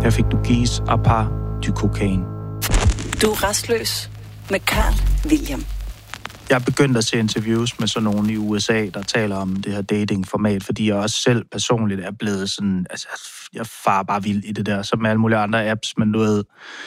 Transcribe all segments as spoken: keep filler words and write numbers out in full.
Her fik du Gis à part du cocaine. Du er restløs med Carl William. Jeg er begyndt at se interviews med sådan nogen i U S A, der taler om det her datingformat, fordi jeg også selv personligt er blevet sådan, altså jeg farer bare vild i det der, som med alle mulige andre apps, men du ved,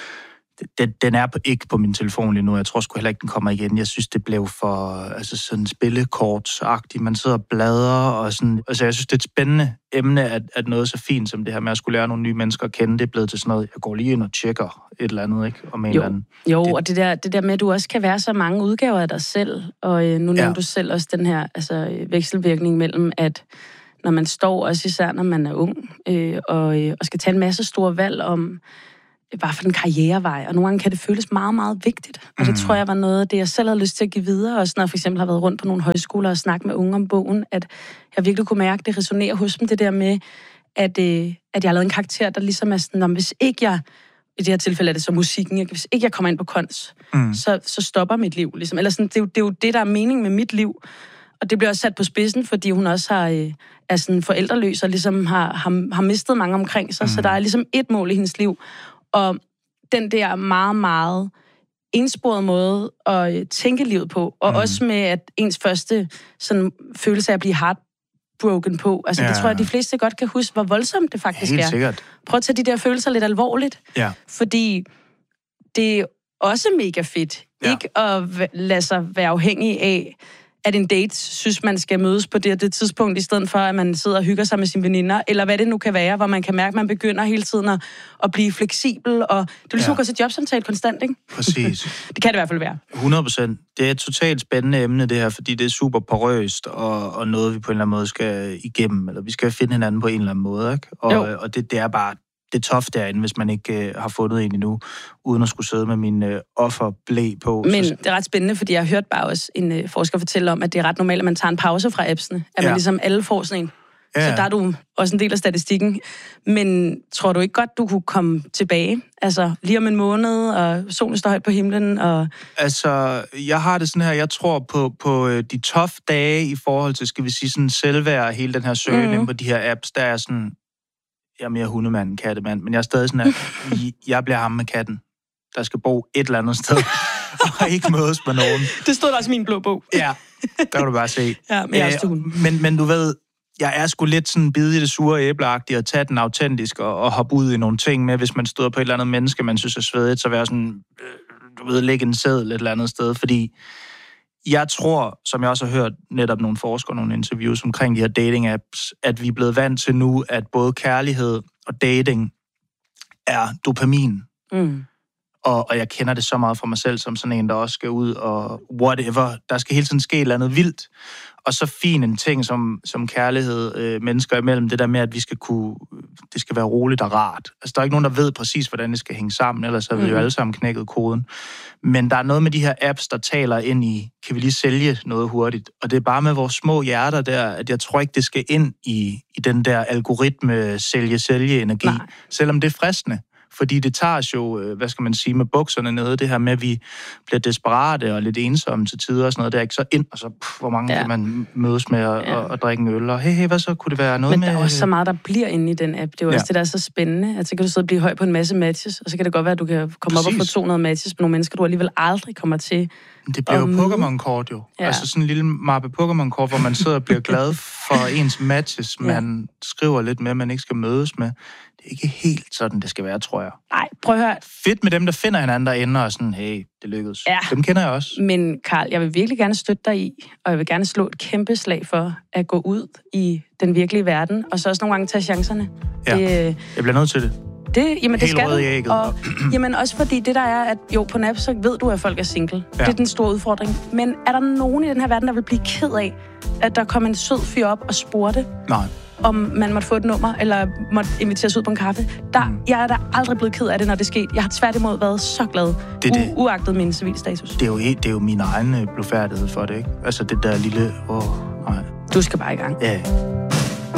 den, den er ikke på min telefon lige nu. Jeg tror sgu heller ikke, den kommer igen. Jeg synes, det blev for altså sådan spillekortsagtigt. Man sidder og bladrer, og sådan... Altså, jeg synes, det er et spændende emne, at, at noget så fint som det her med at skulle lære nogle nye mennesker at kende, det er blevet til sådan noget, jeg går lige ind og tjekker et eller andet, ikke? Om en jo, eller anden. Jo, det, og det der, det der med, at du også kan være så mange udgaver af dig selv, og øh, nu nævner ja. du selv også den her altså, vekselvirkning mellem, at når man står, også især når man er ung, øh, og, øh, og skal tage en masse store valg om, hvad for en karrierevej, og nogle gange kan det føles meget, meget vigtigt. Og det mm. tror jeg var noget af det, jeg selv havde lyst til at give videre, også når jeg for eksempel har været rundt på nogle højskoler og snakket med unge om bogen, at jeg virkelig kunne mærke, at det resonerer hos dem, det der med, at, øh, at jeg har lavet en karakter, der ligesom er sådan, hvis ikke jeg, i det her tilfælde er det så musikken, hvis ikke jeg kommer ind på kunst, mm. så, så stopper mit liv. Ligesom. Eller sådan, det, er jo, det er jo det, der er mening med mit liv. Og det bliver også sat på spidsen, fordi hun også har, øh, er sådan forældreløs og ligesom har, har, har mistet mange omkring sig, mm. så der er ligesom et mål i hendes liv. Og den der meget, meget ensporede måde at tænke livet på, og mm. også med, at ens første sådan, følelse af at blive heartbroken på. Altså, ja. Det tror jeg, de fleste godt kan huske, hvor voldsomt det faktisk Helt er. Sikkert. Prøv at tage de der følelser lidt alvorligt. Ja. Fordi det er også mega fedt, ja. Ikke at lade sig være afhængig af, at en date synes, man skal mødes på det, det tidspunkt, i stedet for, at man sidder og hygger sig med sine veninder, eller hvad det nu kan være, hvor man kan mærke, at man begynder hele tiden at, at blive fleksibel, og det er ligesom ja. At gå til jobsamtale konstant, ikke? Præcis. Det kan det i hvert fald være. hundrede procent. Det er et totalt spændende emne, det her, fordi det er super porøst, og, og noget, vi på en eller anden måde skal igennem, eller vi skal finde hinanden på en eller anden måde, ikke? Og, og det, det er bare... Det er tough derinde, hvis man ikke øh, har fundet en endnu, uden at skulle sidde med min øh, offerblæ på. Men så... det er ret spændende, fordi jeg har hørt bare også en øh, forsker fortælle om, at det er ret normalt, at man tager en pause fra appsene. At ja. Man ligesom alle får sådan en. Ja. Så der er du også en del af statistikken. Men tror du ikke godt, du kunne komme tilbage? Altså lige om en måned, og solen står højt på himlen, og... Altså, jeg har det sådan her, jeg tror på, på de tough dage i forhold til, skal vi sige, sådan selvværd, hele den her søgning mm. på de her apps, der er sådan... Jeg er mere hundemand end kattemand, men jeg er stadig sådan, at jeg bliver ham med katten, der skal bo et eller andet sted, og ikke mødes med nogen. Det stod der også i min blå bog. Ja, der kan du bare se. Ja, men, jeg Æh, men, men du ved, jeg er sgu lidt sådan bide i det sure æbleagtige, og tage den autentisk, og, og hoppe ud i nogle ting med, hvis man støder på et eller andet menneske, man synes er svedigt, så være sådan, du ved, lægge en seddel et eller andet sted, fordi jeg tror, som jeg også har hørt netop nogle forskere, nogle interviews omkring de her dating-apps, at vi er blevet vant til nu, at både kærlighed og dating er dopamin. Mm. Og, og jeg kender det så meget fra mig selv, som sådan en, der også skal ud og whatever. Der skal hele tiden ske et eller andet vildt. Og så fin en ting som, som kærlighed øh, mennesker imellem, det der med, at vi skal kunne, det skal være roligt og rart. Altså, der er ikke nogen, der ved præcis, hvordan det skal hænge sammen, ellers har vi mm. jo alle sammen knækket koden. Men der er noget med de her apps, der taler ind i, kan vi lige sælge noget hurtigt? Og det er bare med vores små hjerter der, at jeg tror ikke, det skal ind i, i den der algoritme sælge-sælge-energi, Nej. Selvom det er fristende. Fordi det tager os jo, hvad skal man sige, med bukserne nede, det her med, at vi bliver desperate og lidt ensomme til tider og sådan noget, der ikke så ind, og så, pff, hvor mange ja. Kan man mødes med og, ja. og, og drikke en øl, og hey, hey, hvad så, kunne det være noget Men med... Men der er også så meget, der bliver inde i den app, det er jo ja. Også det, der er så spændende, at så kan du sidde og blive høj på en masse matches, og så kan det godt være, at du kan komme Præcis. Op og få to hundrede matches med nogle mennesker, du alligevel aldrig kommer til. Det bliver jo Pokémon-kort jo. Ja. Altså sådan en lille mappe Pokémon-kort, hvor man sidder og bliver glad for ens matches, man ja. Skriver lidt med, man ikke skal mødes med. Det er ikke helt sådan, det skal være, tror jeg. Nej, prøv at høre. Fedt med dem, der finder hinanden derinde og sådan, hey, det lykkedes. Ja. Dem kender jeg også. Men Carl, jeg vil virkelig gerne støtte dig i, og jeg vil gerne slå et kæmpe slag for at gå ud i den virkelige verden, og så også nogle gange tage chancerne. Ja, det, jeg bliver nødt til det. Det, jamen, det skal du. Og, jamen også fordi det der er, at jo, på Nap, så ved du, at folk er single. Ja. Det er den store udfordring. Men er der nogen i den her verden, der vil blive ked af, at der kommer en sød fyr op og spurgte? Nej. Om man måtte få et nummer, eller måtte inviteres ud på en kaffe. Der, mm. Jeg er da aldrig blevet ked af det, når det skete. Jeg har tværtimod været så glad, det, det. U- uagtet min civilstatus. Det er, jo, det er jo min egen blufærdighed for det, ikke? Altså det der lille... Åh, nej. Du skal bare i gang. Ja.